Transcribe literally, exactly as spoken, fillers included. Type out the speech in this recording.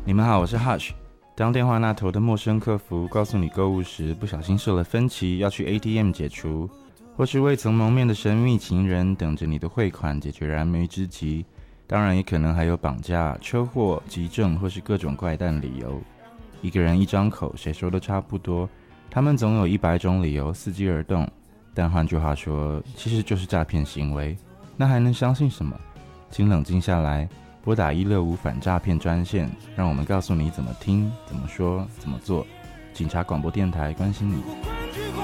你们好，我是 Hush。当电话那头的陌生客服告诉你购物时不小心设了分期，要去 A T M 解除，或是未曾谋面的神秘情人等着你的汇款解决燃眉之急，当然也可能还有绑架、车祸、急症或是各种怪诞理由。一个人一张口，谁说都差不多，他们总有一百种理由伺机而动。但换句话说，其实就是诈骗行为，那还能相信什么？请冷静下来，拨打一六五反诈骗专线，让我们告诉你怎么听、怎么说、怎么做。警察广播电台关心你。